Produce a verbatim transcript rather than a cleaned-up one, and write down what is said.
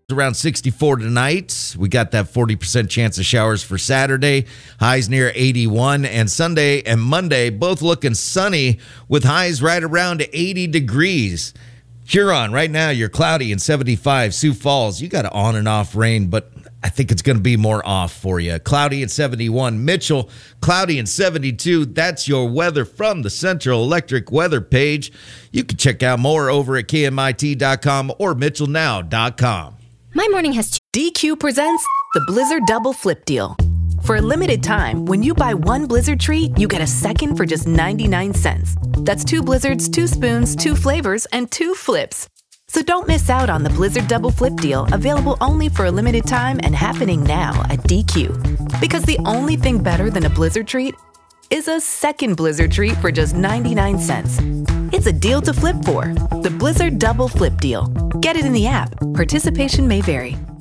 Around sixty-four tonight. We got that forty percent chance of showers for Saturday. Highs near eighty-one. And Sunday and Monday both looking sunny with highs right around eighty degrees. Huron, right now, you're cloudy and seventy-five. Sioux Falls, you got on and off rain, but I think it's going to be more off for you. Cloudy and seventy-one. Mitchell, cloudy and seventy-two. That's your weather from the Central Electric weather page. You can check out more over at K M I T dot com or Mitchell Now dot com. My morning has two. D Q presents the Blizzard Double Flip Deal. For a limited time, when you buy one Blizzard treat, you get a second for just ninety-nine cents. That's two Blizzards, two spoons, two flavors, and two flips. So don't miss out on the Blizzard Double Flip Deal, available only for a limited time and happening now at D Q. Because the only thing better than a Blizzard treat is a second Blizzard treat for just ninety-nine cents. It's a deal to flip for. The Blizzard Double Flip Deal. Get it in the app. Participation may vary.